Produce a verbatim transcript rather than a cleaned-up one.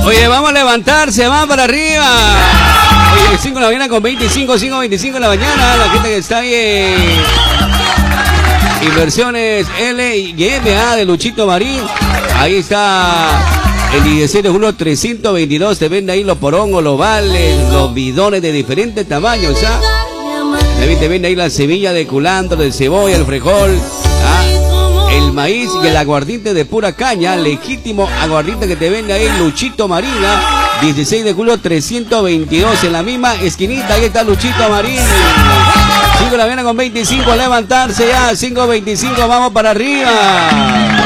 Oye, vamos a levantarse, vamos para arriba. Oye, cinco de la mañana con veinticinco, cinco veinticinco de la mañana. La gente que está ahí en Inversiones L y M A de Luchito Marín. Ahí está el dieciséis de julio trescientos veintidós. Te vende ahí los porongos, los vales, los bidones de diferentes tamaños. ¿Ah? También te vende ahí la semilla de culantro, de cebolla, el frijol, ¿ah? El maíz y el aguardiente de pura caña. Legítimo aguardiente que te vende ahí Luchito Marín. ¿Ah? dieciséis de julio trescientos veintidós. En la misma esquinita, ahí está Luchito Marín. cinco de la mañana con veinticinco, a levantarse ya. cinco veinticinco, vamos para arriba.